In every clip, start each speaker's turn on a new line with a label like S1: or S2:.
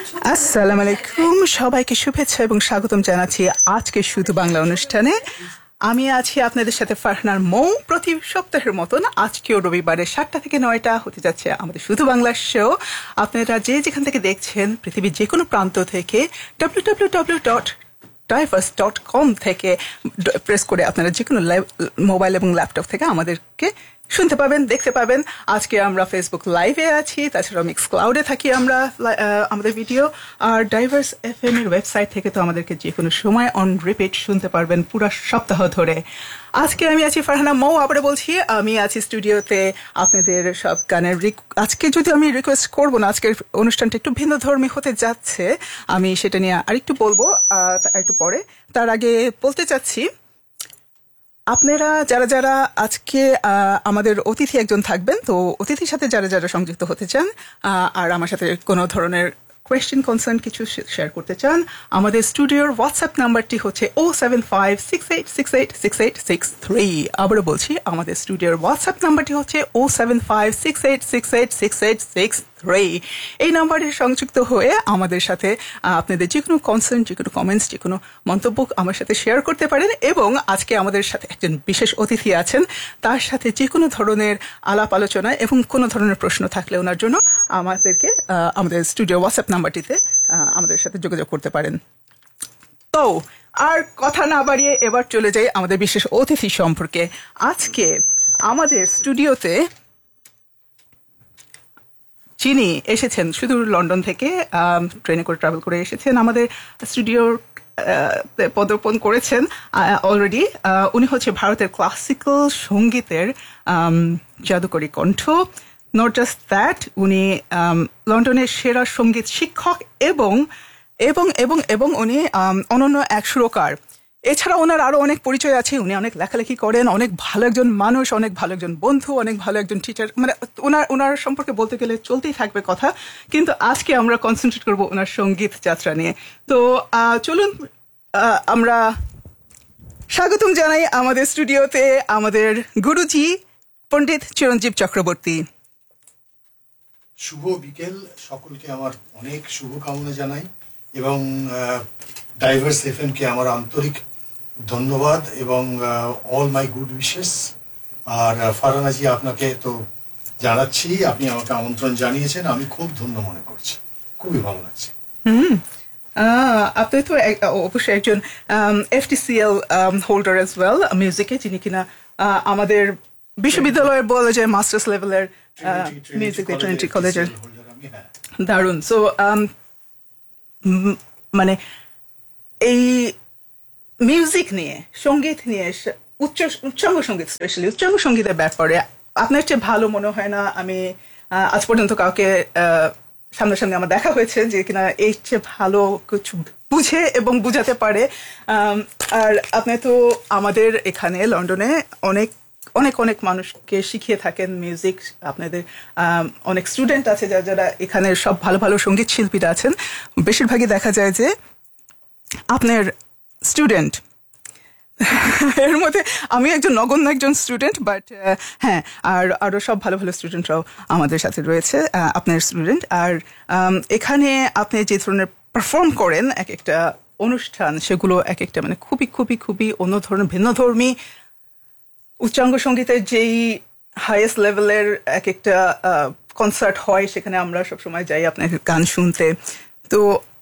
S1: আসসালামু আলাইকুম, সবাইকে শুভেচ্ছা এবং স্বাগতম জানাচ্ছি আজকে শুধু বাংলা অনুষ্ঠানে। আমি আছি আপনাদের সাথে ফারহানার মৌ। প্রতি সপ্তাহের মতন আজকেও রবিবারে 7টা থেকে 9টা হতে যাচ্ছে আমাদের শুধু বাংলা শো। আপনারা যে যেখান থেকে দেখছেন পৃথিবীর যে কোনো প্রান্ত থেকে www.diverse.com থেকে প্রেস করে আপনারা যে কোনো মোবাইল এবং ল্যাপটপ থেকে আমাদেরকে শুনতে পাবেন, দেখতে পাবেন। আজকে আমরা ফেসবুক লাইভে আছি, তাছাড়া মিক্স ক্লাউডে থাকি আমরা আমাদের ভিডিও। আর ডাইভার্স এফএম এর ওয়েবসাইট থেকে তো আমাদেরকে যে কোনো সময় অন রিপিট শুনতে পারবেন পুরো সপ্তাহ ধরে। আজকে আমি আছি ফারহানা মৌ, আবারও বলছি আমি আছি স্টুডিওতে আপনাদের সব গানের। আজকে যদি আমি রিকোয়েস্ট করবো না, আজকের অনুষ্ঠানটা একটু ভিন্ন ধর্মী হতে যাচ্ছে, আমি সেটা নিয়ে আরেকটু বলবো একটু পরে। তার আগে বলতে চাচ্ছি আপনারা যারা যারা আজকে আমাদের অতিথি একজন থাকবেন, তো অতিথির সাথে যারা যারা সংযুক্ত হতে চান আর আমার সাথে কোনো ধরনের কোয়েশ্চেন কনসার্ন কিছু শেয়ার করতে চান, আমাদের স্টুডিওর হোয়াটসঅ্যাপ নাম্বারটি হচ্ছে 07568686863। আবারও বলছি, আমাদের স্টুডিওর হোয়াটসঅ্যাপ নাম্বারটি হচ্ছে 07568686863। এই নাম্বারে সংযুক্ত হয়ে আমাদের সাথে আপনাদের যে কোনো কনসার্ন, যে কোনো কমেন্টস, যে কোনো মন্তব্য আমার সাথে শেয়ার করতে পারেন। এবং আজকে আমাদের সাথে একজন বিশেষ অতিথি আছেন, তার সাথে যে কোনো ধরনের আলাপ আলোচনা এবং কোনো ধরনের প্রশ্ন থাকলে ওনার জন্য আমাদেরকে আমাদের স্টুডিও হোয়াটসঅ্যাপ নাম্বারটিতে আমাদের সাথে যোগাযোগ করতে পারেন। তো আর কথা না বাড়িয়ে এবার চলে যাই আমাদের বিশেষ অতিথি সম্পর্কে। আজকে আমাদের স্টুডিওতে যিনি এসেছেন শুধু লন্ডন থেকে, ট্রেনে করে ট্রাভেল করে এসেছেন, আমাদের স্টুডিওর পদার্পণ করেছেন অলরেডি। উনি হচ্ছে ভারতের ক্লাসিক্যাল সঙ্গীতের জাদুকরী কণ্ঠ। নট জাস্ট দ্যাট, উনি লন্ডনের সেরা সঙ্গীত শিক্ষক এবং এবং এবং এবং উনি অনন্য এক সুরকার। এছাড়া ওনার আরো অনেক পরিচয় আছে। উনি অনেক লেখালেখি করেন, অনেক ভালো একজন মানুষ, অনেক ভালো একজন বন্ধু, অনেক ভালো একজন টিচার। মানে ওনার সম্পর্কে বলতে গেলে চলতেই থাকবে কথা, কিন্তু আজকে আমরা কনসেন্ট্রেট করব ওনার সঙ্গীত যাত্রা নিয়ে। তো চলুন আমরা স্বাগতম জানাই আমাদের স্টুডিওতে আমাদের গুরুজি পণ্ডিত চিরঞ্জীব চক্রবর্তী।
S2: শুভ বিকেল, সকলকে আমার অনেক শুভকামনা জানাই এবং ডাইভার্স এফএম কে আমার আন্তরিক ধন্যবাদ এবং অল মাই গুড উইশেস। আর ফারহানাজি, আপনাকে তো জানাচ্ছি, আপনি আমাকে আমন্ত্রণ জানিয়েছেন, আমি খুব ধন্য মনে করছি, খুবই ভালো লাগছে।
S1: আপনি তো অবশ্যই একজন FTCL হোল্ডার অ্যাজ ওয়েল মিউজিকে, যিনি কিনা আমাদের বিশ্ববিদ্যালয়ের বলা যায় মাস্টার্স লেভেলের মিউজিক ট্রিনিটি কলেজের। দারুণ। সো মানে এই মিউজিক নিয়ে, সঙ্গীত নিয়ে, উচ্চাঙ্গ সঙ্গীত, স্পেশালি উচ্চাঙ্গ সঙ্গীতের ব্যাপারে আপনার চেয়ে ভালো মনে হয় না আমি আজ পর্যন্ত কাউকে সামনাসামনি আমার দেখা হয়েছে যে কিনা এই চেয়ে ভালো কিছু বুঝে এবং বুঝাতে পারে। আর আপনি তো আমাদের এখানে লন্ডনে অনেক অনেক অনেক মানুষকে শিখিয়ে থাকেন মিউজিক। আপনাদের অনেক স্টুডেন্ট আছে যারা এখানে সব ভালো ভালো সঙ্গীত শিল্পীরা আছেন। বেশিরভাগই দেখা যায় যে আপনার স্টুডেন্ট, এর মধ্যে আমি একজন নগণ্য একজন স্টুডেন্ট, বাট হ্যাঁ, আর আরো সব ভালো ভালো স্টুডেন্টরাও আমাদের সাথে রয়েছে, আপনার স্টুডেন্ট। আর এখানে আপনি যে ধরনের পারফর্ম করেন এক একটা অনুষ্ঠান, সেগুলো এক একটা মানে খুবই খুবই খুবই অন্য ধরনের, ভিন্নধর্মী। উচ্চাঙ্গ সঙ্গীতের যেই হাইয়েস্ট লেভেলের এক একটা কনসার্ট হয়, সেখানে আমরা সবসময় যাই আপনার গান শুনতে। তো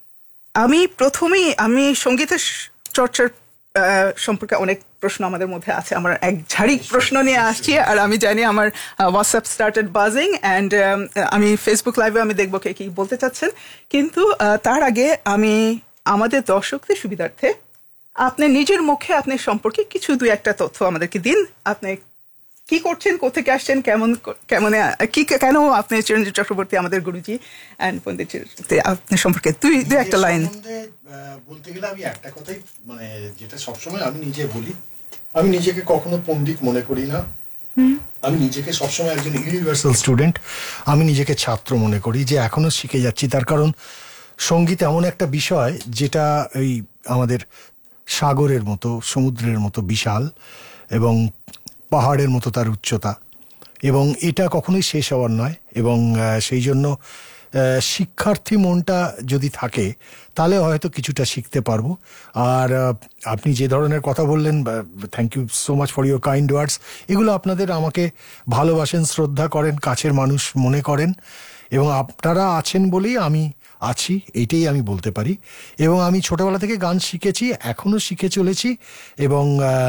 S1: আমি সঙ্গীতের চর্চার সম্পর্কে অনেক প্রশ্ন আমাদের মধ্যে আছে। আমার এক ঝাড়ি প্রশ্ন নিয়ে আসছি, আর আমি জানি আমার হোয়াটসঅ্যাপ স্টার্টেড বাজিং অ্যান্ড আমি ফেসবুক লাইভে আমি দেখবো কে কি বলতে চাচ্ছেন। কিন্তু তার আগে আমি আমাদের দর্শকদের সুবিধার্থে আপনি নিজের মুখে আপনার সম্পর্কে কিছু দুই একটা তথ্য আমাদেরকে দিন। আপনি কি করছেন, কোথেকে আসছেন, কেমন কেন আপনি চিরঞ্জীব চক্রবর্তী আমাদের গুরুজি অ্যান্ড পণ্ডিত আপনার সম্পর্কে দুই একটা লাইন
S2: বলতে গেলে আমি একটা কথাই, মানে যেটা সবসময় আমি নিজে বলি, আমি নিজেকে কখনো পণ্ডিত মনে করি না। আমি নিজেকে সবসময় একজন ইউনিভার্সাল স্টুডেন্ট, আমি নিজেকে ছাত্র মনে করি, যে এখনো শিখে যাচ্ছি। তার কারণ সঙ্গীত এমন একটা বিষয় যেটা এই আমাদের সাগরের মতো, সমুদ্রের মতো বিশাল এবং পাহাড়ের মতো তার উচ্চতা, এবং এটা কখনোই শেষ হওয়ার নয়। এবং সেই জন্য শিক্ষার্থী মনটা যদি থাকে তাহলে হয়তো কিছুটা শিখতে পারবো। আর আপনি যে ধরনের কথা বললেন, thank you so much for your kind ওয়ার্ডস। এগুলো আপনাদের আমাকে ভালোবাসেন, শ্রদ্ধা করেন, কাছের মানুষ মনে করেন, এবং আপনারা আছেন বলেই আমি আছি, এইটাই আমি বলতে পারি। এবং আমি ছোটবেলা থেকে গান শিখেছি, এখনও শিখে চলেছি, এবং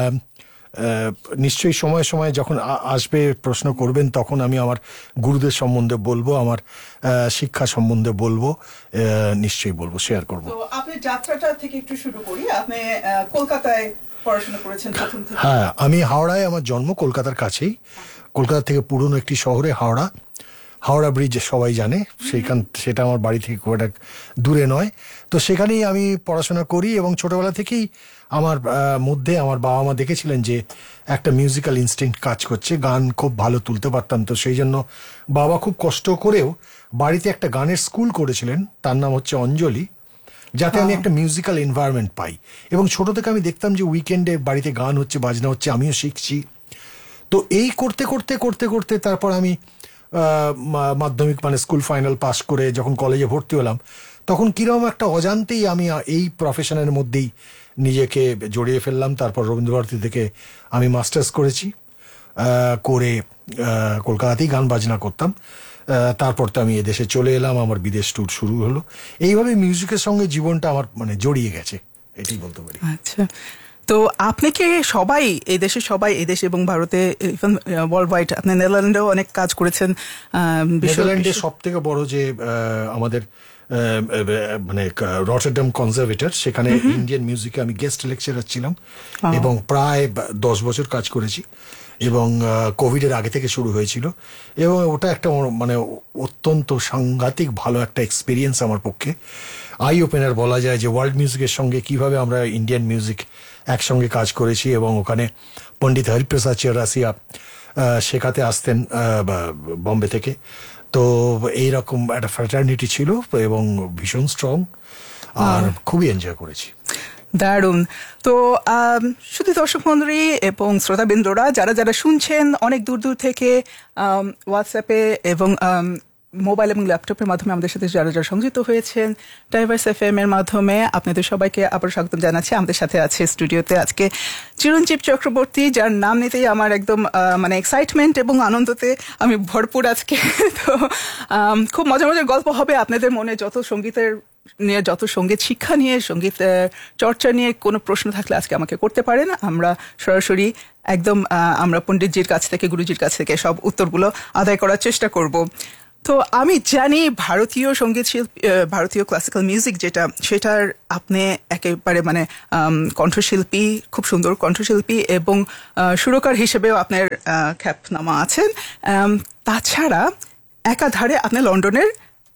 S2: নিশ্চয়ই সময়ে সময়ে যখন আসবে প্রশ্ন করবেন তখন আমি আমার গুরুদের সম্বন্ধে বলবো, আমার শিক্ষা সম্বন্ধে বলবো, নিশ্চয়ই বলবো, শেয়ার করবো।
S1: তো আপনি যাত্রাটা থেকে একটু শুরু করি। আপনি কলকাতায় পড়াশোনা করেছেন প্রথম থেকে?
S2: হ্যাঁ, আমি হাওড়ায়, আমার জন্ম কলকাতার কাছেই, কলকাতা থেকে পুরনো একটি শহরে হাওড়া ব্রিজ সবাই জানে, সেটা আমার বাড়ি থেকে খুব একটা দূরে নয়। তো সেখানেই আমি পড়াশোনা করি, এবং ছোটবেলা থেকেই আমার মধ্যে আমার বাবা মা দেখেছিলেন যে একটা মিউজিক্যাল ইনস্টিংক্ট কাজ করছে, গান খুব ভালো তুলতে পারতাম। তো সেই জন্য বাবা খুব কষ্ট করেও বাড়িতে একটা গানের স্কুল করেছিলেন, তার নাম হচ্ছে অঞ্জলি, যাতে আমি একটা মিউজিক্যাল এনভায়রনমেন্ট পাই। এবং ছোট থেকে আমি দেখতাম যে উইকেন্ডে বাড়িতে গান হচ্ছে, বাজনা হচ্ছে, আমিও শিখছি। তো এই করতে করতে করতে করতে তারপর আমি মাধ্যমিক মানে স্কুল ফাইনাল পাস করে যখন কলেজে ভর্তি হলাম, তখন কিরকম একটা অজান্তেই আমি এই প্রফেশনের মধ্যেই নিজেকে জড়িয়ে ফেললাম। তারপর রবীন্দ্রভারতী থেকে আমি মাস্টার্স করেছি, করে কলকাতাতেই গান বাজনা করতাম। তারপর তো আমি এদেশে চলে এলাম, আমার বিদেশ ট্যুর শুরু হলো। এইভাবে মিউজিকের সঙ্গে জীবনটা আমার মানে জড়িয়ে গেছে, এটাই বলতে পারি।
S1: আচ্ছা, তো আপনি কি সবাই এই দেশে এবং ভারতে, ইভেন ওয়ার্ল্ড ওয়াইড, আপনি নেদারল্যান্ডেও অনেক কাজ করেছেন।
S2: নেদারল্যান্ডে সব থেকে বড় যে আমাদের মানে রটারডাম কনজারভেটর, সেখানে ইন্ডিয়ান মিউজিকে আমি গেস্ট লেকচারার ছিলাম, এবং প্রায় 10 বছর কাজ করেছি, এবং কোভিডের আগে থেকে শুরু হয়েছিল। এবং ওটা একটা মানে অত্যন্ত সাংঘাতিক ভালো একটা এক্সপিরিয়েন্স আমার পক্ষে। আই ওপেনার বলা যায় যে ওয়ার্ল্ড মিউজিকের সঙ্গে কিভাবে আমরা ইন্ডিয়ান মিউজিক একসঙ্গে কাজ করেছি। এবং ওখানে পণ্ডিত হরিপ্রসাদ চৌরাসিয়া শেখাতে আসতেন বম্বে থেকে। তো এইরকম একটা ফ্র্যাটার্নিটি ছিল, এবং ভীষণ স্ট্রং, আর খুবই এনজয় করেছি।
S1: দারুণ। তো শুধু দর্শক মণ্ডলী এবং শ্রোতাবৃন্দরা যারা যারা শুনছেন অনেক দূর দূর থেকে, হোয়াটসঅ্যাপে এবং মোবাইল এবং ল্যাপটপের মাধ্যমে আমাদের সাথে যারা যারা সংযুক্ত হয়েছেন ডাইভার্স FM এর মাধ্যমে, আপনাদের সবাইকে আবার স্বাগত জানাচ্ছি। আমাদের সাথে আছে স্টুডিওতে আজকে চিরঞ্জীব চক্রবর্তী, যার নাম নিতেই আমার একদম মানে এক্সাইটমেন্ট এবং আনন্দতে আমি ভরপুর আজকে। তো খুব মজার মজার গল্প হবে। আপনাদের মনে যত সঙ্গীত শিক্ষা নিয়ে, সঙ্গীত চর্চা নিয়ে কোনো প্রশ্ন থাকলে আজকে আমাকে করতে পারেন। আমরা সরাসরি একদম আমরা পণ্ডিতজির কাছ থেকে, গুরুজির কাছ থেকে সব উত্তরগুলো আদায় করার চেষ্টা করব। তো আমি জানি ভারতীয় সঙ্গীত শিল্পী, ভারতীয় ক্লাসিক্যাল মিউজিক যেটা, সেটার আপনি একেবারে মানে কণ্ঠশিল্পী, খুব সুন্দর কণ্ঠশিল্পী, এবং সুরকার হিসেবেও আপনার খ্যাতনামা আছেন। তাছাড়া একাধারে আপনি লন্ডনের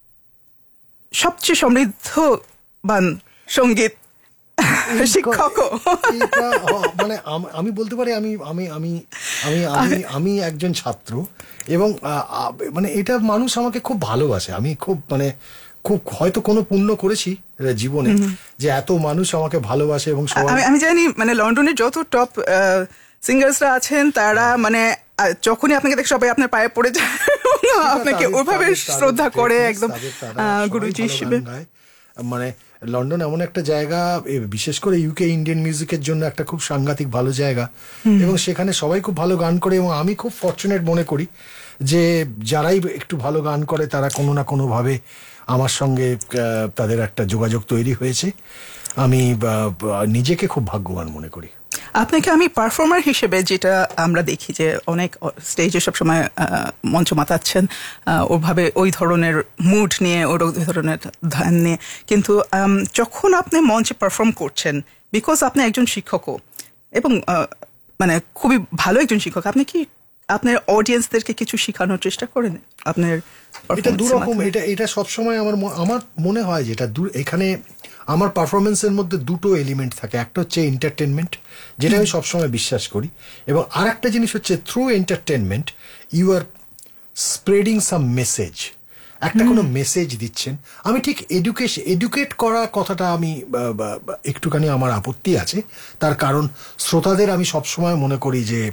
S1: সবচেয়ে সমৃদ্ধবান সঙ্গীত শিক্ষকও।
S2: মানে আমি বলতে পারি আমি আমি আমি আমি আমি আমি একজন ছাত্র, এবং মানে এটা মানুষ আমাকে খুব ভালোবাসে। আমি খুব মানে খুব হয়তো কোনো পুণ্য করেছি জীবনে যে এত মানুষ আমাকে ভালোবাসে। এবং
S1: আমি জানি মানে লন্ডনের যত টপ সিঙ্গার্সরা আছেন তারা মানে যখনই আপনাকে দেখে সবাই আপনার পায়ে পড়ে যায়, আপনাকে ওইভাবে শ্রদ্ধা করে একদম গুরুজি হিসেবে।
S2: মানে লন্ডন এমন একটা জায়গা, বিশেষ করে ইউকে ইন্ডিয়ান মিউজিকের জন্য একটা খুব সাংঘাতিক ভালো জায়গা, এবং সেখানে সবাই খুব ভালো গান করে। এবং আমি খুব ফরচুনেট মনে করি যে যারাই একটু ভালো গান করে তারা কোনো না কোনোভাবে আমার সঙ্গে তাদের একটা যোগাযোগ তৈরি হয়েছে। আমি নিজেকে খুব ভাগ্যবান মনে করি।
S1: আপনাকে আমি পারফর্মার হিসেবে যেটা আমরা দেখি যে অনেক স্টেজে সবসময় মঞ্চ মাতাচ্ছেন, ওভাবে ওই ধরনের মুড নিয়ে, ওই ধরনের ধ্যান নিয়ে, কিন্তু যখন আপনি মঞ্চে পারফর্ম করছেন, বিকজ আপনি একজন শিক্ষকও এবং মানে খুবই ভালো একজন শিক্ষক, আপনি কি আপনার অডিয়েন্সদেরকে কিছু শেখানোর চেষ্টা করেন আপনার?
S2: এটা দুরকম, এটা সবসময় আমার মনে হয় যেটা এখানে আমার পারফরমেন্সের মধ্যে দুটো এলিমেন্ট থাকে। একটা হচ্ছে এন্টারটেনমেন্ট, যেটা আমি সবসময় বিশ্বাস করি, এবং আর একটা জিনিস হচ্ছে through entertainment you R spreading some message, একটা কোনো মেসেজ দিচ্ছেন। আমি ঠিক এডুকেট করা কথাটা আমি একটুখানি আমার আপত্তি আছে, তার কারণ শ্রোতাদের আমি সবসময় মনে করি যে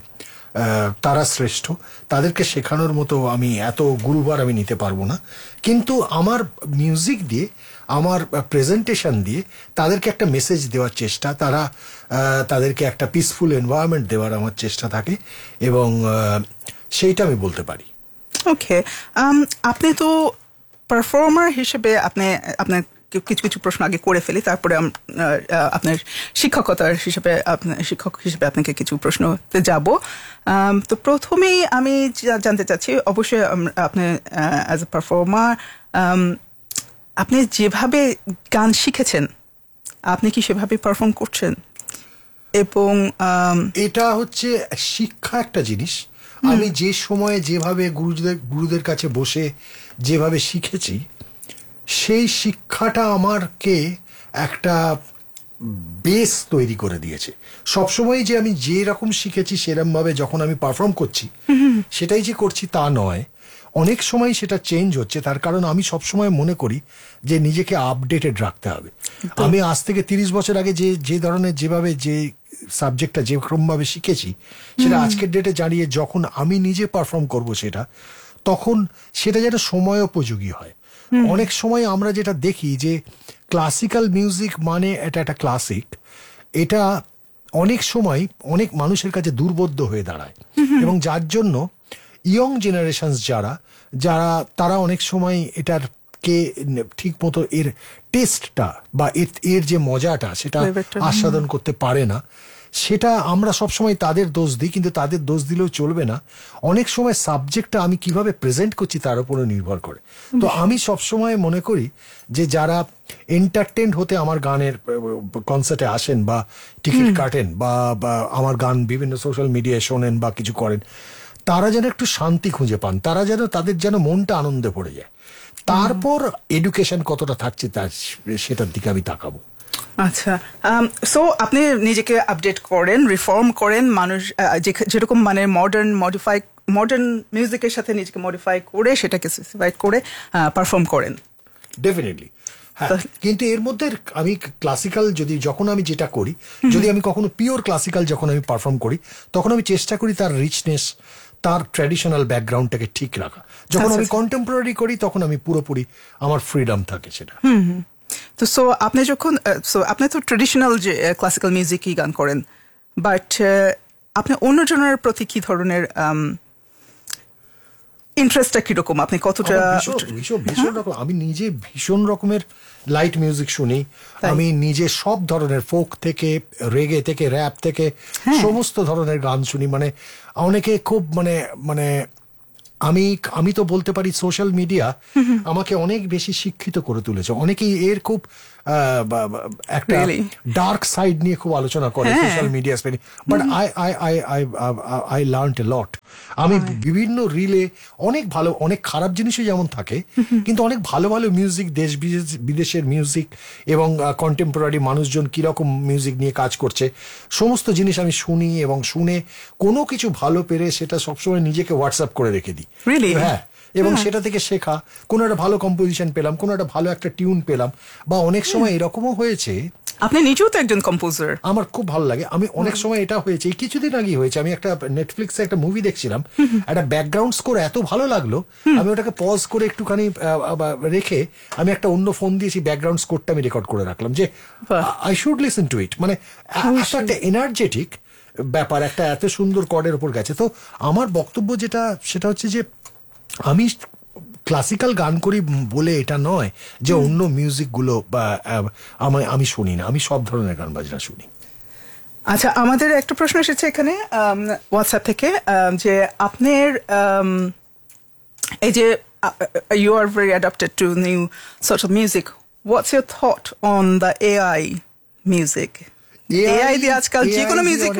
S2: তারা শ্রেষ্ঠ, তাদেরকে শেখানোর মতো আমি এত গুরুবার আমি নিতে পারবো না, কিন্তু আমার মিউজিক দিয়ে, আমার প্রেজেন্টেশন দিয়ে তাদেরকে একটা মেসেজ দেওয়ার চেষ্টা, তাদেরকে একটা পিসফুল এনভায়রনমেন্ট দেওয়ার আমার চেষ্টা থাকে, এবং সেইটা আমি বলতে পারি।
S1: ওকে, আপনি তো পারফর্মার হিসেবে আপনার কিছু কিছু প্রশ্ন আগে করে ফেলি, তারপরে আপনার শিক্ষক হিসেবে আপনাকে কিছু প্রশ্নতে যাব। তো প্রথমেই আমি জানতে চাচ্ছি, অবশ্যই আপনি অ্যাজ এ পারফর্মার আপনি যেভাবে গান শিখেছেন, আপনি কি সেভাবে পারফর্ম করছেন? এবং
S2: এটা হচ্ছে শিক্ষা একটা জিনিস। আমি যে সময়ে যেভাবে গুরুদের কাছে বসে যেভাবে শিখেছি, সেই শিক্ষাটা আমাকে একটা বেস তৈরি করে দিয়েছে। সবসময় যে আমি যে রকম শিখেছি সেরকমভাবে যখন আমি পারফর্ম করছি, সেটাই যে করছি তা নয়। অনেক সময় সেটা চেঞ্জ হচ্ছে, তার কারণ আমি সবসময় মনে করি যে নিজেকে আপডেটেড রাখতে হবে। আমি আজ থেকে 30 বছর আগে যে ধরনের যেভাবে যে সাবজেক্টটা যেরকমভাবে শিখেছি, সেটা আজকের ডেটে দাঁড়িয়ে যখন আমি নিজে পারফর্ম করব সেটা, তখন সেটা যেন সময় উপযোগী হয়। অনেক সময় আমরা যেটা দেখি যে ক্লাসিক্যাল মিউজিক মানে এটা একটা ক্লাসিক, এটা অনেক সময় অনেক মানুষের কাছে দুর্বোধ্য হয়ে দাঁড়ায়, এবং যার জন্য ইয়ং জেনারেশনস যারা তারা অনেক সময় এটার কে ঠিক মতো এর টেস্টটা বা এর যে মজাটা সেটা আস্বাদন করতে পারে না। সেটা আমরা সবসময় তাদের দোষ দিই, কিন্তু তাদের দোষ দিলেও চলবে না। অনেক সময় সাবজেক্টটা আমি কিভাবে প্রেজেন্ট করছি তার উপরে নির্ভর করে। তো আমি সবসময় মনে করি যে যারা এন্টারটেইনড হতে আমার গানের কনসার্টে আসেন বা টিকিট কাটেন বা আমার গান বিভিন্ন সোশ্যাল মিডিয়ায় শোনেন বা কিছু করেন, তারা যেন একটু শান্তি খুঁজে পান, তাদের যেন মনটা আনন্দে পড়ে যায়। তারপর এডুকেশন কতটা থাকছে সেটার দিকে আমি তাকাবো।
S1: আচ্ছা, সো আপনি নিজেকে আপডেট করেন, রিফর্ম করেন, মানুষ যেরকম মানে মডার্ন মিউজিকের সাথে নিজেকে মডিফাই করে সেটাকে স্পেসিফাই করে পারফর্ম করেন।
S2: ডেফিনেটলি, হ্যাঁ। কিন্তু এর মধ্যে আমি ক্লাসিক্যাল যখন আমি যেটা করি, যদি আমি কখনো পিওর ক্লাসিক্যাল যখন আমি পারফর্ম করি, তখন আমি চেষ্টা করি তার রিচনেস, তার ট্র্যাডিশনাল ব্যাকগ্রাউন্ডটাকে ঠিক রাখা। যখন আমি কন্টেম্পোরারি করি, তখন আমি পুরোপুরি আমার ফ্রিডম থাকে সেটা।
S1: তো আপনি তো ট্রেডিশনাল যে ক্লাসিক্যাল মিউজিকই গান করেন, বাট আপনি অন্য জনের প্রতি কি ধরনের ইন্টারেস্টটা কিরকম? আপনি কতটা?
S2: ভীষণ রকম। আমি নিজে ভীষণ রকমের লাইট মিউজিক শুনি। আমি নিজে সব ধরনের ফোক থেকে রেগে থেকে র্যাপ থেকে সমস্ত ধরনের গান শুনি। মানে অনেকে খুব মানে আমি তো বলতে পারি সোশ্যাল মিডিয়া আমাকে অনেক বেশি শিক্ষিত করে তুলেছে। অনেকেই এর খুব একটা ডার্ক সাইড নিয়ে খুব আলোচনা করে সোশ্যাল মিডিয়া স্পেনে, বাট আই লার্নড এ লট। আমি বিভিন্ন রিলে অনেক খারাপ জিনিসও যেমন থাকে, কিন্তু অনেক ভালো ভালো মিউজিক, দেশ বিদেশের মিউজিক এবং কন্টেম্পোরারি মানুষজন কিরকম মিউজিক নিয়ে কাজ করছে, সমস্ত জিনিস আমি শুনি, এবং শুনে কোনো কিছু ভালো পেরে সেটা সবসময় নিজেকে হোয়াটসঅ্যাপ করে রেখে দিই। হ্যাঁ, এবং সেটা থেকে শেখা, কোনো একটা ভালো কম্পোজিশন পেলাম, কোনো একটা ভালো একটা টিউন পেলাম, বা অনেক সময় এরকমও হয়েছে।
S1: আপনি নিজেও তো একজন কম্পোজার।
S2: আমার খুব ভালো লাগে। আমি অনেক সময় এটা হয়েছে, কিছুদিন আগেই হয়েছে, আমি একটা নেটফ্লিক্সে একটা মুভি দেখছিলাম, একটা ব্যাকগ্রাউন্ড স্কোর এত ভালো লাগলো, আমি ওটাকে পজ করে একটুখানি রেখে আমি একটা অন্য ফোন দিয়েছি, ব্যাকগ্রাউন্ড স্কোরটা আমি রেকর্ড করে রাখলাম, যে আই শুড লিসেন টু ইট। মানে একটা এনার্জেটিক ব্যাপার, একটা এত সুন্দর কর্ডের উপর গেছে। তো আমার বক্তব্য সেটা হচ্ছে যে আমি ক্লাসিক্যাল গান করি বলে এটা নয় যে অন্য মিউজিকগুলো বা আমি শুনি না। আমি সব ধরনের গান বাজনা শুনি।
S1: আচ্ছা, আমাদের একটা প্রশ্ন এসেছে এখানে হোয়াটসঅ্যাপ থেকে, যে আপনার এই যে you are very adapted to new sort of music. What's your thought on the AI music? AI দিয়ে আজকাল যে কোনো মিউজিক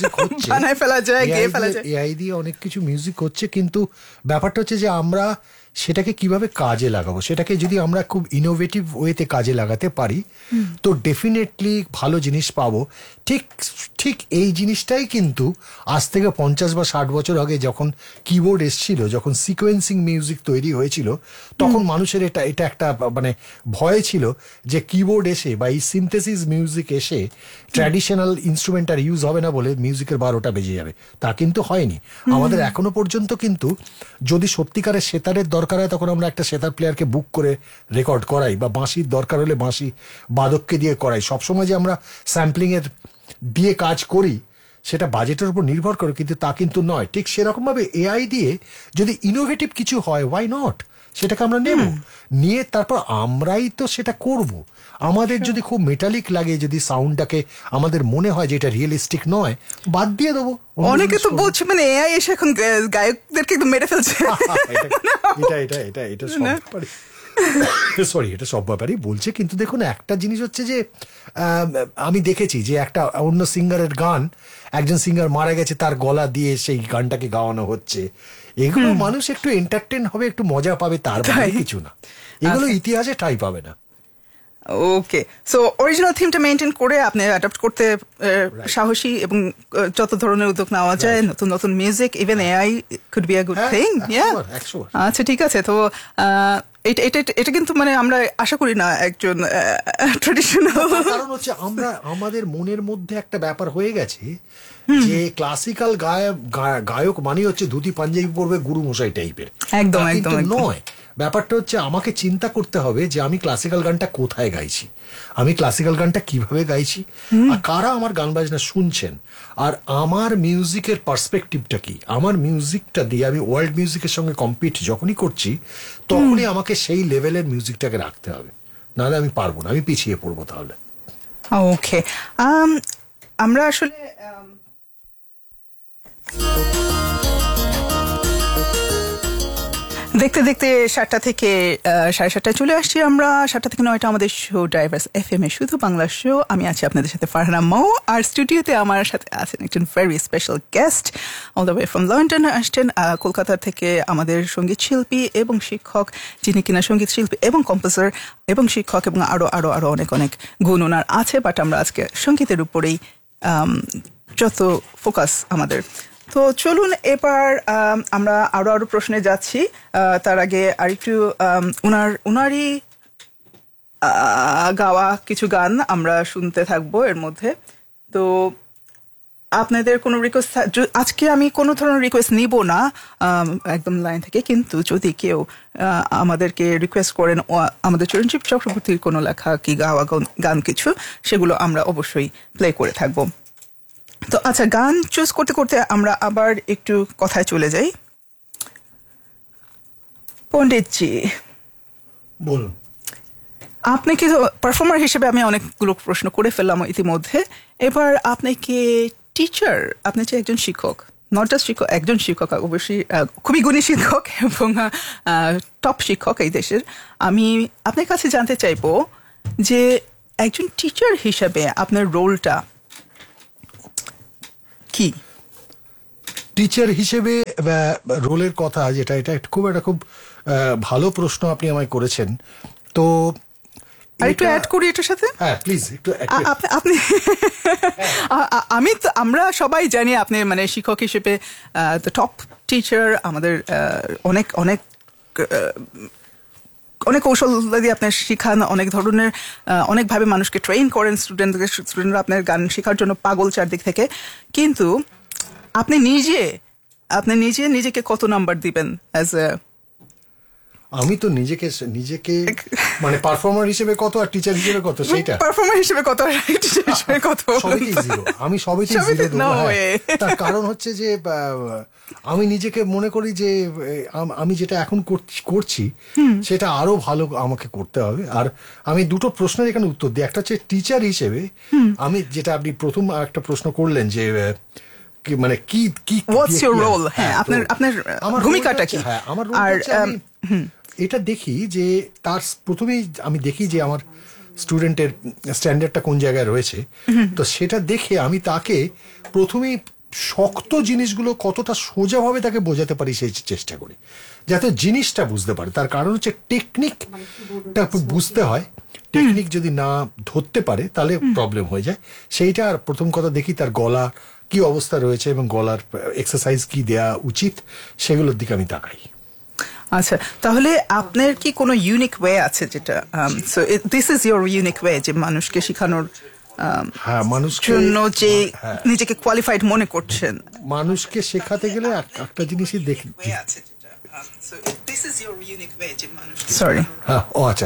S1: বানায় ফেলা যায়, গেয়ে ফেলা যায়।
S2: AI দিয়ে অনেক কিছু মিউজিক হচ্ছে, কিন্তু ব্যাপারটা হচ্ছে যে আমরা সেটাকে কিভাবে কাজে লাগাবো, সেটাকে যদি আমরা খুব ইনোভেটিভ ওয়েতে কাজে লাগাতে পারি তো ডেফিনেটলি ভালো জিনিস পাবো। ঠিক ঠিক এই জিনিসটাই কিন্তু আজ থেকে 50 বা 60 বছর আগে যখন কিবোর্ড এসেছিল, যখন সিকোয়েন্সিং মিউজিক তৈরি হয়েছিল, তখন মানুষের এটা এটা একটা মানে ভয় ছিল যে কিবোর্ড এসে বা এই সিনথেসিস মিউজিক এসে ট্র্যাডিশনাল ইনস্ট্রুমেন্ট আর ইউজ হবে না বলে মিউজিকের 12টা বেজে যাবে। তা কিন্তু হয়নি। আমাদের এখনো পর্যন্ত কিন্তু যদি সত্যিকারের সেতারের দরকার হয় তখন আমরা একটা সেতার প্লেয়ারকে বুক করে রেকর্ড করাই, বা বাঁশির দরকার হলে বাঁশি বাদককে দিয়ে করাই। সবসময় যে আমরা স্যাম্পলিংয়ের দিয়ে কাজ করি সেটা বাজেটের উপর নির্ভর করে, কিন্তু তা কিন্তু নয়। ঠিক সেরকমভাবে এআই দিয়ে যদি ইনোভেটিভ কিছু হয়, ওয়াই নট, সেটাকে আমরা নেব, নিয়ে তারপর আমরাই তো সেটা করব। আমাদের যদি খুব মেটালিক লাগে, যদি সাউন্ডটাকে আমাদের মনে হয় যে এটা রিয়েলিস্টিক নয়, বাদ দিয়ে দেবো।
S1: অনেকে তো বলছে মানে এআই এসে এখন গায়কদেরকে একদম মেরে ফেলছে।
S2: এটা এটা এটা এটা সব ব্যাপারে সরি, এটা সব ব্যাপারেই বলছে। কিন্তু দেখুন একটা জিনিস হচ্ছে যে আমি দেখেছি যে একটা অন্য সিঙ্গারের গান, একজন সিঙ্গার মারা গেছে, তার গলা দিয়ে সেই গানটাকে গাওয়ানো হচ্ছে। এগুলো মানুষ একটু এন্টারটেন হবে, একটু মজা পাবে, তার বাইরে কিছু না। এগুলো ইতিহাসে ঠাঁই পাবে না।
S1: ওকে, সো অরিজিনাল থিমটা মেনটেন করে আপনি অ্যাডাপ্ট করতে সাহসী, এবং যত ধরনের উদ্যোগ নেওয়া যায়, নতুন নতুন music, even AI could be a good thing. আচ্ছা, ঠিক আছে। তো এটা কিন্তু মানে আমরা আশা করি না একজন ট্রেডিশনাল,
S2: কারণ হচ্ছে আমরা আমাদের মনের মধ্যে একটা ব্যাপার হয়ে গেছে যে ক্লাসিক্যাল গায়ক মানে হচ্ছে ধুতি পাঞ্জাবি পরবে, গুরু মশাই টাইপের।
S1: একদম একদম
S2: নয়, ব্যাপারটা হচ্ছে আমাকে চিন্তা করতে হবে যে আমি ক্লাসিক্যাল গানটা কোথায় গাইছি, আমি ক্লাসিক্যাল গানটা কিভাবে গাইছি, আর কারা আমার গান বাজনা শুনছেন, আর আমার মিউজিকের পার্সপেক্টিভটা কি। আমার মিউজিকটা দিয়ে আমি ওয়ার্ল্ড মিউজিকের সঙ্গে কম্পিট যখনই করছি, তখনই আমাকে সেই লেভেলের মিউজিকটাকে রাখতে হবে, নাহলে আমি পারবো না, আমি পিছিয়ে পড়বো তাহলে।
S1: ওকে, আমরা আসলে দেখতে দেখতে 7টা থেকে 7:30 চলে আসছি আমরা। 7টা থেকে 9টা আমাদের শো ড্রাইভার্স এফএম এ, শুধু বাংলা শো। আমি আছি আপনাদের সাথে ফারহানা মৌ, আর স্টুডিওতে আমার সাথে আছেন একজন very special guest, all the way from London আসছেন, কলকাতা থেকে আমাদের সঙ্গীত শিল্পী এবং শিক্ষক, যিনি কিনা সঙ্গীত শিল্পী এবং কম্পোজার এবং শিক্ষক, এবং আরো আরো আরো অনেক অনেক গুণ ওনার আছে। বাট আমরা আজকে সঙ্গীতের উপরেই যত ফোকাস আমাদের। তো চলুন এবার আমরা আরো আরো প্রশ্নে যাচ্ছি। তার আগে আরেকটু উনারই গাওয়া কিছু গান আমরা শুনতে থাকবো এর মধ্যে। তো আপনাদের কোনো রিকোয়েস্ট, আজকে আমি কোনো ধরনের রিকোয়েস্ট নিব না একদম লাইন থেকে, কিন্তু যদি কেউ আমাদেরকে রিকোয়েস্ট করেন আমাদের চিরঞ্জীব চক্রবর্তীর কোনো লেখা কি গাওয়া গান কিছু, সেগুলো আমরা অবশ্যই প্লে করে থাকবো। তো আচ্ছা, গান চুজ করতে করতে আমরা আবার একটু কথায় চলে যাই। পণ্ডিতজি,
S2: বলুন।
S1: আপনি কি পারফর্মার হিসেবে, আমি অনেকগুলো প্রশ্ন করে ফেললাম ইতিমধ্যে, এবার আপনি কি টিচার, আপনি যে একজন শিক্ষক, নট জাস্ট শিক্ষক, একজন শিক্ষক, অবশ্যই খুবই গুণী শিক্ষক এবং টপ শিক্ষক এই দেশের, আমি আপনার কাছে জানতে চাইবো যে একজন টিচার হিসেবে আপনার রোলটা কি?
S2: টিচার হিসেবে রোলের কথা যেটা, এটা খুব একটা খুব ভালো প্রশ্ন আপনি আমায় করেছেন। তো
S1: একটু অ্যাড করি এটার সাথে।
S2: হ্যাঁ প্লিজ একটু
S1: আপনি আমরা সবাই জানি আপনি মানে শিক্ষক হিসেবে টপ টিচার, আমাদের অনেক অনেক অনেক কৌশল দিয়ে আপনার শিখান, অনেক ধরনের অনেকভাবে মানুষকে ট্রেন করেন, স্টুডেন্টরা আপনার গান শেখার জন্য পাগল চারদিক থেকে। কিন্তু আপনি নিজেকে কত নাম্বার দিবেন অ্যাজ এ?
S2: আমি তো নিজেকে মানে পারফর্মার হিসেবে কত আর টিচার হিসেবে কত, সেইটা
S1: পারফর্মার হিসেবে কত, টিচার হিসেবে কত,
S2: সবই জিরো। আমি সবইতেই জিরো দেবো। তার কারণ হচ্ছে যে আমি নিজেকে মনে করি যে আমি যেটা এখন করছি সেটা আরো ভালো আমাকে করতে হবে। আর আমি দুটো প্রশ্নের এখানে উত্তর দিই। একটা হচ্ছে টিচার হিসেবে আমি যেটা, আপনি প্রথম একটা প্রশ্ন করলেন যে মানে কি
S1: হোয়াটস ইওর রোল, হ্যাঁ আপনার ভূমিকাটা কি?
S2: হ্যাঁ, আমার রোল হচ্ছে এটা দেখি যে তার প্রথমেই আমি দেখি যে আমার স্টুডেন্টের স্ট্যান্ডার্ডটা কোন জায়গায় রয়েছে। তো সেটা দেখে আমি তাকে প্রথমেই শক্ত জিনিসগুলো কতটা সোজাভাবে তাকে বোঝাতে পারি সেই চেষ্টা করি, যাতে জিনিসটা বুঝতে পারে। তার কারণ হচ্ছে টেকনিকটা বুঝতে হয়, টেকনিক যদি না ধরতে পারে তাহলে প্রবলেম হয়ে যায়। সেইটা আর প্রথম কথা দেখি তার গলা কি অবস্থা রয়েছে এবং গলার এক্সারসাইজ কি দেয়া উচিত, সেগুলোর দিকে আমি তাকাই।
S1: আচ্ছা, তাহলে আপনার কি কোনো ইউনিক ওয়ে আছে যেটা so this is your unique way যে মানুষকে শেখানোর জন্য যে নিজেকে কোয়ালিফাইড মনে করছেন?
S2: মানুষকে শেখাতে গেলে একটা জিনিসই দেখি।
S1: সরি,
S2: হ্যাঁ, ও আচ্ছা,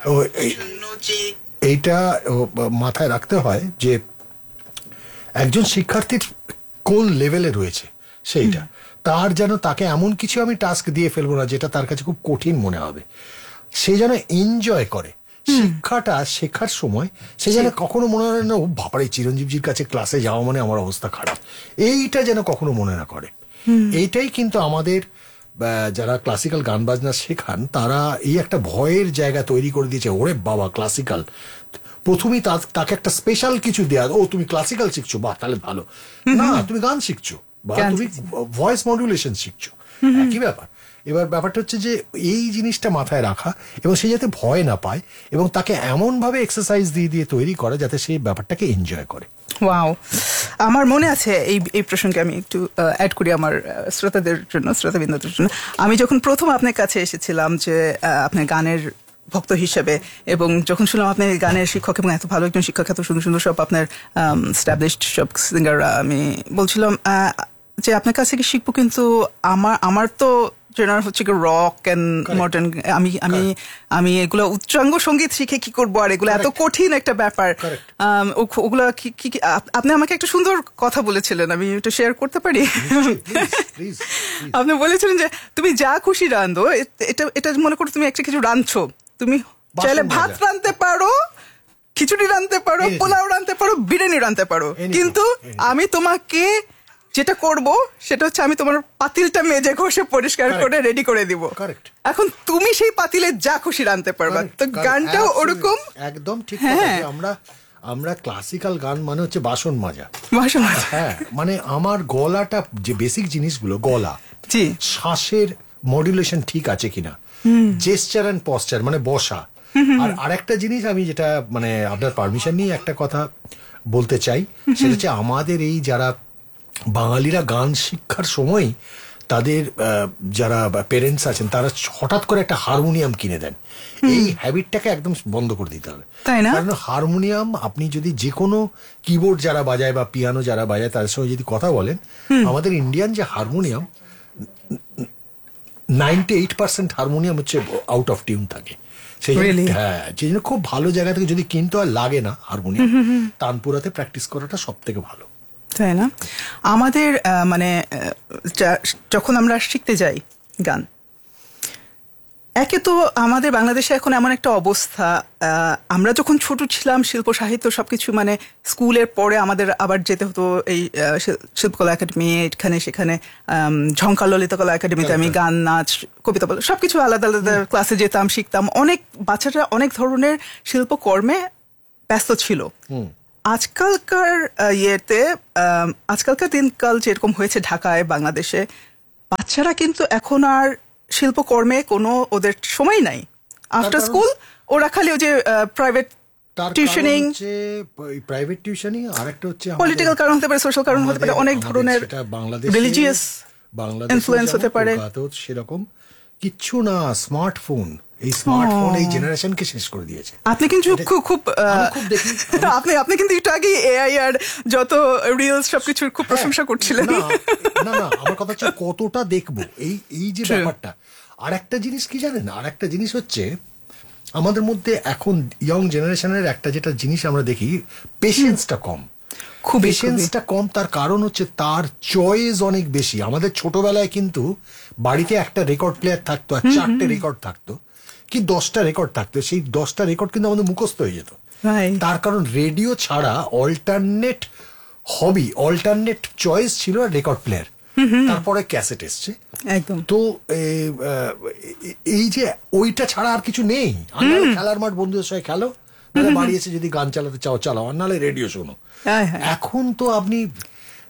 S2: এইটা মাথায় রাখতে হয় যে একজন শিক্ষার্থীর কোন লেভেলে রয়েছে সেইটা, তার যেন তাকে এমন কিছু আমি টাস্ক দিয়ে ফেলবো না যেটা তার কাছে খুব কঠিন মনে হবে। সে যেন এনজয় করে শিক্ষাটা, শেখার সময় সে যেন কখনো মনে হয় না ও বাবারে চিরঞ্জীবজির কাছে ক্লাসে যাওয়া মানে আমার অবস্থা খারাপ, এইটা যেন কখনো মনে না করে। এইটাই কিন্তু আমাদের যারা ক্লাসিক্যাল গান বাজনা শেখান তারা এই একটা ভয়ের জায়গা তৈরি করে দিয়েছে। ওরে বাবা ক্লাসিক্যাল, প্রথমেই তাকে একটা স্পেশাল কিছু দেয়া, ও তুমি ক্লাসিক্যাল শিখছো, বাহ তাহলে ভালো। না, তুমি গান শিখছো বা তুমি ভয়েস মডুলেশন শিখছো, একই ব্যাপার। এবার ব্যাপারটা হচ্ছে যে এই জিনিসটা মাথায় রাখা এবং সে যাতে ভয় না পায় এবং তাকে এমন ভাবে এক্সারসাইজ দিয়ে দিয়ে তৈরি করা যাতে সেই ব্যাপারটাকে এনজয় করে।
S1: ওয়াও, আমার মনে আছে এই প্রসঙ্গে আমি একটু অ্যাড করি আমার শ্রোতাদের জন্য, শ্রোতাবৃন্দদের জন্য। আমি যখন প্রথম আপনার কাছে এসেছিলাম যে আপনার গানের ভক্ত হিসেবে, এবং যখন শুনলাম আপনি গানের শিক্ষক এবং এত ভালো একজন শিক্ষক, এত সুন্দর সুন্দর সব আপনার স্ট্যাবলিশড সব সিঙ্গাররা, আমি বলছিলাম যে আপনার কাছে কি শিখবো, কিন্তু আমার তো জেনারেল হচ্ছে রক অ্যান্ড মডার্ন, আমি এগুলো উচ্চাঙ্গ সঙ্গীত শিখে কি করবো, আর এগুলো এত কঠিন একটা ব্যাপার। ওগুলো কি আপনি আমাকে একটা সুন্দর কথা বলেছিলেন, আমি একটু শেয়ার করতে পারি? আপনি বলেছিলেন যে তুমি যা খুশি রাঁধো, এটা মনে করো তুমি একটা কিছু রাঁধছো, তুমি চাইলে ভাত রাঁধতে পারো, খিচুড়ি রাঁধতে পারো, পোলাও রাঁধতে পারো, বিরিয়ানি রাঁধতে পারো, কিন্তু আমি তোমাকে যেটা করব সেটা হচ্ছে আমি তোমার পাতিলটা মেজে ঘষে পরিষ্কার করে রেডি করে দিব। এখন তুমি সেই পাতিলে যা খুশি রাঁধতে পারবা। তো গানটাও ওরকম
S2: একদম ঠিক। আমরা ক্লাসিক্যাল গান মানে হচ্ছে বাসন মাজা। হ্যাঁ, মানে আমার গলাটা যে বেসিক জিনিসগুলো, গলা, শ্বাসের মডুলেশন ঠিক আছে কিনা, জেস্টার এন্ড পশ্চার মানে বসা। আর আরেকটা জিনিস আমি যেটা মানে আপনার পারমিশন নিয়ে একটা কথা বলতে চাই, সেটা হচ্ছে আমাদের এই যারা বাঙালিরা গান শিক্ষার সময় তাদের যারা পেরেন্টস আছেন তারা হঠাৎ করে একটা হারমোনিয়াম কিনে দেন, এই হ্যাবিটটাকে একদম বন্ধ করে দিতে হবে। কারণ হারমোনিয়াম আপনি যদি যে কোনো কিবোর্ড যারা বাজায় বা পিয়ানো যারা বাজায় তাদের সঙ্গে যদি কথা বলেন, আমাদের ইন্ডিয়ান যে হারমোনিয়াম 98% হারমোনিয়াম হচ্ছে আউট অফ টিউন থাকে। সেই হ্যাঁ, সেই জন্য খুব ভালো জায়গা থেকে যদি কিনতে হয় লাগে না হারমোনিয়াম, তানপুরাতে প্র্যাকটিস করাটা সব থেকে ভালো,
S1: তাই না? আমাদের মানে যখন আমরা শিখতে যাই গান, একে তো আমাদের বাংলাদেশে এখন এমন একটা অবস্থা, আমরা যখন ছোট ছিলাম শিল্প সাহিত্য সবকিছু মানে স্কুলের পরে আমাদের আবার যেতে হতো এই শিল্পকলা একাডেমি, এখানে সেখানে ঝঙ্কার ললিতকলা একাডেমিতে আমি গান, নাচ, কবিতা বল সবকিছু আলাদা আলাদা ক্লাসে যেতাম, শিখতাম। অনেক বাচ্চারা অনেক ধরনের শিল্পকর্মে ব্যস্ত ছিল। আজকালকার আজকালকার দিনকাল যেরকম হয়েছে ঢাকায়, বাংলাদেশে, বাচ্চারা কিন্তু এখন আর শিল্পকর্মে কোনো ওদের সময় নাই। আফটার স্কুল ওরা খালি ওই যে প্রাইভেট টিউশনিং,
S2: প্রাইভেট টিউশনিং, আর একটা হচ্ছে
S1: পলিটিক্যাল কারণ হতে পারে, সোশ্যাল কারণ হতে পারে, অনেক ধরনের রিলিজিয়াস ইনফ্লুয়েন্স হতে পারে।
S2: সেরকম কিচ্ছু না, স্মার্টফোন, এই স্মার্টফোন এই জেনারেশনকে শেষ করে দিয়েছে।
S1: আপনি কিন্তু খুব আপনি কিন্তু একটু আগে এআই আর যত রিলস সবকিছুর খুব প্রশংসা করছিলেন।
S2: না, আমার কথা হচ্ছে কতটা দেখবো এই যে ব্যাপারটা। আর একটা জিনিস কি জানেন, আর একটা জিনিস হচ্ছে আমাদের মধ্যে এখন ইয়ং জেনারেশনের একটা যেটা জিনিস আমরা দেখি, পেশেন্সটা কম, খুব পেশেন্সটা কম। তার কারণ হচ্ছে তার চয়েস অনেক বেশি। আমাদের ছোটবেলায় কিন্তু বাড়িতে একটা রেকর্ড প্লেয়ার থাকতো আর 4টে রেকর্ড থাকতো কি 10টা রেকর্ড থাকতো, সেই 10টা রেকর্ড কিন্তু আমাদের মুখস্থ হয়ে যেত। তার কারণ রেডিও ছাড়া অল্টারনেট হবি, অল্টারনেট চয়েস ছিল রেকর্ড প্লেয়ার, তারপরে ক্যাসেট এসছে
S1: একদম।
S2: তো এই যে ওইটা ছাড়া আর কিছু নেই। খেলার মাঠ বন্ধুদের সঙ্গে খেলো, বাড়ি এসে যদি গান চালাতে চাও চালাও, আর নাহলে রেডিও শোনো। এখন তো আপনি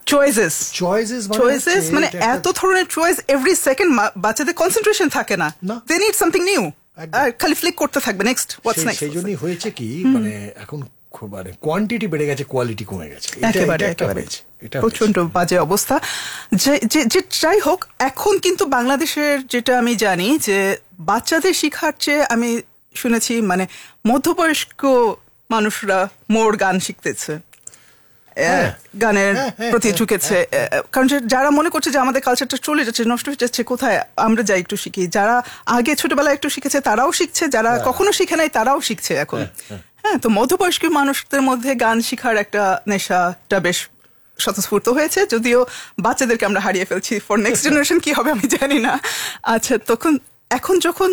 S1: চয়েসেস মানে এত ধরনের চয়েস এভরি সেকেন্ড, বাচ্চাদের কনসেন্ট্রেশন থাকে না, দে নিড সামথিং নিউ, আর খালি ফ্লিক করতে থাকবে নেক্সট হোয়াটস নেক্সট।
S2: সেই জন্যই হয়েছে কি মানে এখন মানে কোয়ান্টিটি বেড়ে গেছে, কোয়ালিটি কমে গেছে,
S1: একেবারে প্রচন্ড বাজে অবস্থা। যে যাই হোক, এখন কিন্তু বাংলাদেশের যেটা আমি জানি যে বাচ্চাদের শিখার চেয়ে আমি শুনেছি মানে মধ্যবয়স্ক মানুষরা মোর গান শিখতেছে, গানের প্রতি ঝুঁকেছে, কারণ যারা মনে করছে যে আমাদের কালচারটা চলে যাচ্ছে, নষ্ট হয়ে যাচ্ছে, কোথায় আমরা যাই একটু শিখি। যারা আগে ছোটবেলায় একটু শিখেছে তারাও শিখছে, যারা কখনো শিখে নাই তারাও শিখছে এখন। হ্যাঁ, তো মধ্যবয়স্ক মানুষদের মধ্যে গান শিখার একটা নেশাটা বেশ স্বতঃস্ফূর্ত হয়েছে, যদিও বাচ্চাদেরকে আমরা হারিয়ে ফেলছি। ফর নেক্সট জেনারেশন কি হবে আমি জানি না। আচ্ছা, এখন যখন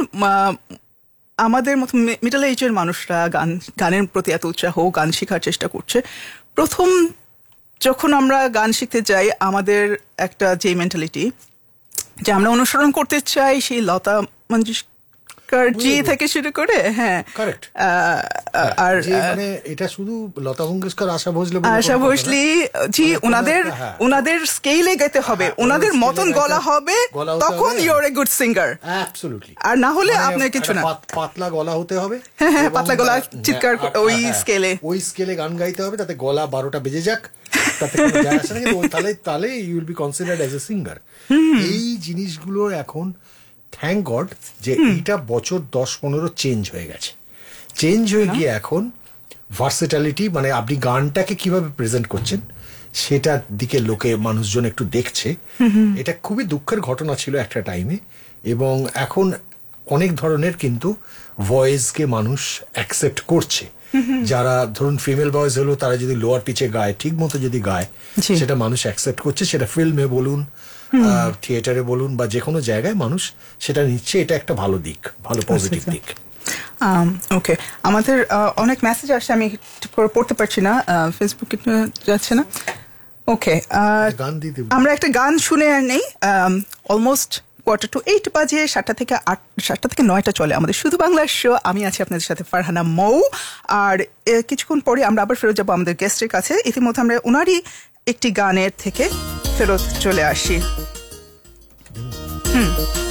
S1: আমাদের মতো মিডল এজের মানুষরা গানের প্রতি এত উৎসাহ, গান শেখার চেষ্টা করছে, প্রথম যখন আমরা গান শিখতে যাই আমাদের একটা যে মেন্টালিটি যে আমরা অনুসরণ করতে চাই সেই লতা মঙ্গেশকর জি থেকে শুরু করে, হ্যাঁ
S2: কারেক্ট, আর মানে এটা শুধু লতা মঙ্গেশকর, আশা ভোসলে জি, ওনাদের স্কেলে গাইতে হবে, ওনাদের মতন গলা হবে, তখন you R a good singer. Absolutely. আর না হলে আপনার কিছু না, পাতলা গলা হতে হবে, হ্যাঁ পাতলা গলা, চিৎকার ওই স্কেলে গান গাইতে হবে, তাতে গলা 12টা বেজে যাক, তাতে কোনো যায় আসে না, কিন্তু তাহলে you will be considered as a singer. এই জিনিসগুলো এখন থ্যাংক গড যে এইটা বছর 10-15 চেঞ্জ হয়ে গেছে। চেঞ্জ হয়ে গিয়ে এখন ভার্সেটালিটি, মানে আপনি গানটাকে কিভাবে প্রেজেন্ট করছেন সেটার দিকে মানুষজন একটু দেখছে। এটা খুবই দুঃখের ঘটনা ছিল একটা টাইমে, এবং এখন অনেক ধরনের কিন্তু ভয়েসকে মানুষ অ্যাকসেপ্ট করছে। যারা ধরুন ফিমেল ভয়েস হলো, তারা যদি লোয়ার পিচে গায়, ঠিক মতো যদি গায়, সেটা মানুষ অ্যাকসেপ্ট করছে। সেটা ফিল্মে বলুন, থিয়েটারে বলুন, বা যে কোনো জায়গায় মানুষ সেটা নিচ্ছে। এটা একটা ভালো দিক, ভালো পজিটিভ দিক।
S1: ওকে, আমাদের অনেক মেসেজ আসছে, আমি পড়তে পারছি না, ফেসবুকে যাচ্ছে না। ওকে, আমরা একটা গান শুনে আর নেই। অলমোস্ট 7:45 বাজে, 7টা থেকে 9টা চলে আমাদের শুধু বাংলার শো। আমি আছি আপনাদের সাথে ফারহানা মৌ, আর কিছুক্ষণ পরে আমরা আবার ফেরত যাবো আমাদের গেস্টের কাছে। ইতিমধ্যে আমরা ওনারই একটি গানের থেকে ফেরত চলে আসি।